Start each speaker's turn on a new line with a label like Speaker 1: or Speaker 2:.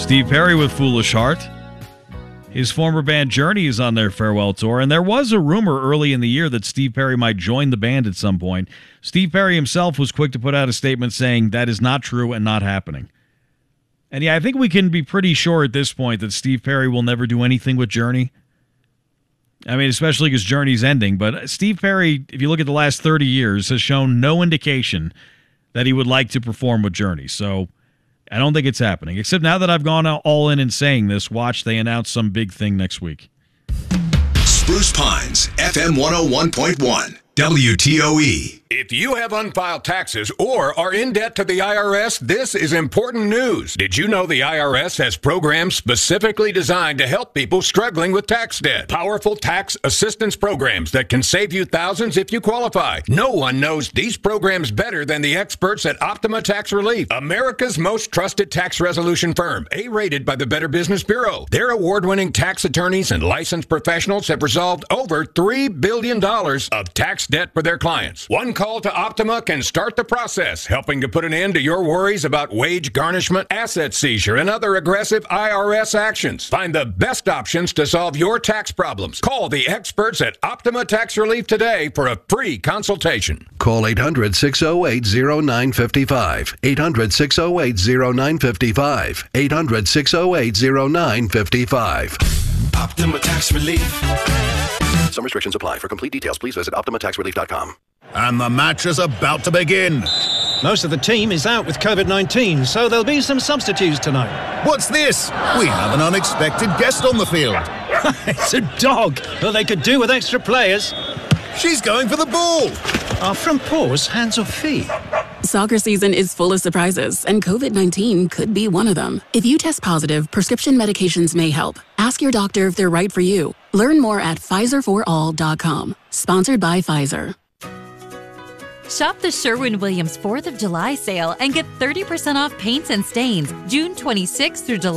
Speaker 1: Steve Perry with Foolish Heart. His former band Journey is on their farewell tour, and there was a rumor early in the year that Steve Perry might join the band at some point. Steve Perry himself was quick to put out a statement saying that is not true and not happening. And yeah, I think we can be pretty sure at this point that Steve Perry will never do anything with Journey. I mean, especially because Journey's ending. But Steve Perry, if you look at the last 30 years, has shown no indication that he would like to perform with Journey. So I don't think it's happening. Except now that I've gone all in and saying this, watch, they announce some big thing next week.
Speaker 2: Spruce Pines, FM 101.1, WTOE.
Speaker 3: If you have unfiled taxes or are in debt to the IRS, this is important news. Did you know the IRS has programs specifically designed to help people struggling with tax debt? Powerful tax assistance programs that can save you thousands if you qualify. No one knows these programs better than the experts at Optima Tax Relief, America's most trusted tax resolution firm, A-rated by the Better Business Bureau. Their award-winning tax attorneys and licensed professionals have resolved over $3 billion of tax debt for their clients. One call to Optima can start the process, helping to put an end to your worries about wage garnishment, asset seizure, and other aggressive IRS actions. Find the best options to solve your tax problems. Call the experts at Optima Tax Relief today for a free consultation.
Speaker 4: Call 800-608-0955. 800-608-0955. 800-608-0955.
Speaker 2: Optima Tax Relief.
Speaker 4: Some restrictions apply. For complete details, please visit OptimaTaxRelief.com.
Speaker 5: And the match is about to begin.
Speaker 6: Most of the team is out with COVID-19, so there'll be some substitutes tonight.
Speaker 5: What's this? We have an unexpected guest on the field.
Speaker 6: It's a dog. Well, they could do with extra players.
Speaker 5: She's going for the ball.
Speaker 6: Are front paws hands or feet?
Speaker 7: Soccer season is full of surprises, and COVID-19 could be one of them. If you test positive, prescription medications may help. Ask your doctor if they're right for you. Learn more at PfizerForAll.com. Sponsored by Pfizer.
Speaker 8: Shop the Sherwin-Williams 4th of July sale and get 30% off paints and stains June 26th through July